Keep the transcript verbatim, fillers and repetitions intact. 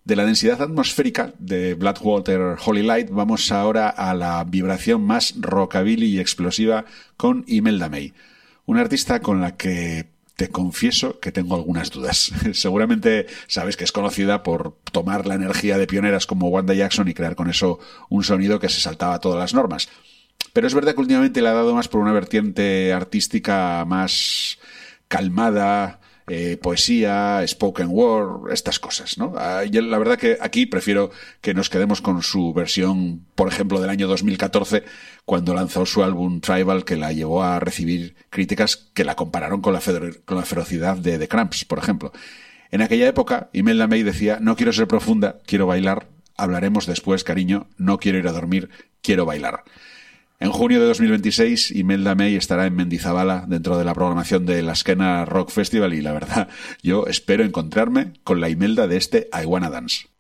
De la densidad atmosférica de Blackwater Holy Light vamos ahora a la vibración más rockabilly y explosiva con Imelda May, una artista con la que te confieso que tengo algunas dudas. Seguramente sabes que es conocida por tomar la energía de pioneras como Wanda Jackson y crear con eso un sonido que se saltaba todas las normas. Pero es verdad que últimamente le ha dado más por una vertiente artística más calmada, Eh, poesía, spoken word, estas cosas, ¿no? Ah, yo, la verdad que aquí prefiero que nos quedemos con su versión, por ejemplo, del año dos mil catorce, cuando lanzó su álbum Tribal, que la llevó a recibir críticas que la compararon con la, fe- con la ferocidad de The Cramps, por ejemplo. En aquella época, Imelda May decía: no quiero ser profunda, quiero bailar, hablaremos después, cariño, no quiero ir a dormir, quiero bailar. En junio de dos mil veintiséis, Imelda May estará en Mendizabala dentro de la programación del Askena Rock Festival y la verdad, yo espero encontrarme con la Imelda de este I Wanna Dance.